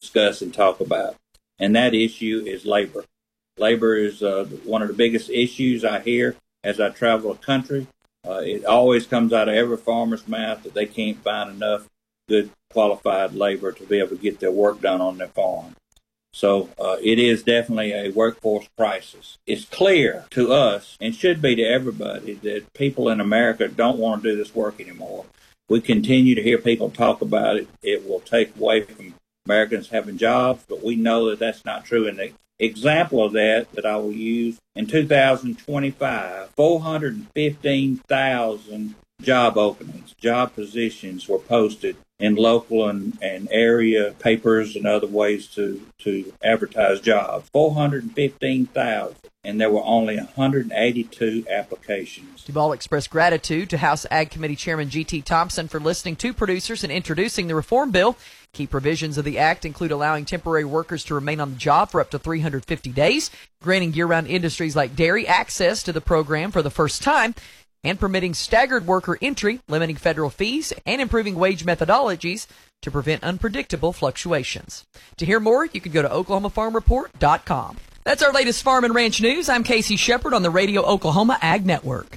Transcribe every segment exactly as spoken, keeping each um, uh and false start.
discuss and talk about. And that issue is labor. Labor is uh, one of the biggest issues I hear as I travel the country. Uh, it always comes out of every farmer's mouth that they can't find enough good qualified labor to be able to get their work done on their farm. So uh, it is definitely a workforce crisis. It's clear to us, and should be to everybody, that people in America don't want to do this work anymore. We continue to hear people talk about it. It will take away from Americans having jobs, but we know that that's not true. And the example of that that I will use, in two thousand twenty-five, four hundred fifteen thousand job openings, job positions were posted in local and, and area papers and other ways to, to advertise jobs. four hundred fifteen thousand, and there were only one hundred eighty-two applications. Duval expressed gratitude to House Ag Committee Chairman G T Thompson for listening to producers and introducing the reform bill. Key provisions of the act include allowing temporary workers to remain on the job for up to three hundred fifty days, granting year-round industries like dairy access to the program for the first time, and permitting staggered worker entry, limiting federal fees, and improving wage methodologies to prevent unpredictable fluctuations. To hear more, you can go to Oklahoma Farm Report dot com. That's our latest farm and ranch news. I'm Casey Shepard on the Radio Oklahoma Ag Network.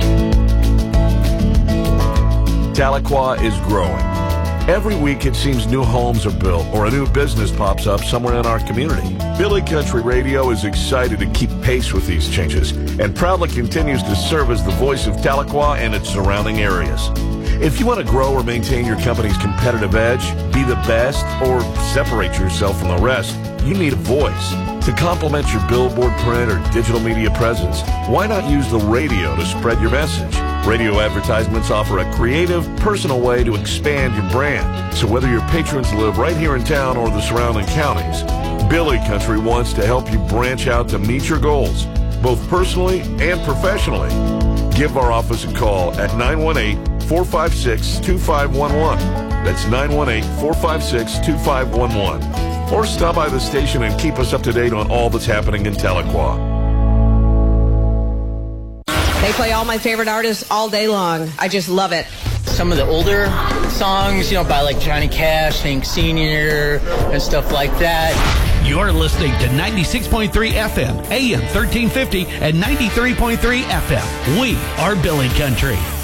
Tahlequah is growing. Every week it seems new homes are built or a new business pops up somewhere in our community. Billy Country Radio is excited to keep pace with these changes and proudly continues to serve as the voice of Tahlequah and its surrounding areas. If you want to grow or maintain your company's competitive edge, be the best, or separate yourself from the rest, you need a voice. To complement your billboard, print, or digital media presence, why not use the radio to spread your message? Radio advertisements offer a creative, personal way to expand your brand. So whether your patrons live right here in town or the surrounding counties, Billy Country wants to help you branch out to meet your goals, both personally and professionally. Give our office a call at nine one eight, four five six, two five one one. That's nine one eight, four five six, two five one one. Or stop by the station and keep us up to date on all that's happening in Tahlequah. They play all my favorite artists all day long. I just love it. Some of the older songs, you know, by like Johnny Cash, Hank Senior, and stuff like that. You're listening to ninety-six point three F M, A M thirteen fifty, and ninety-three point three F M. We are Billy Country.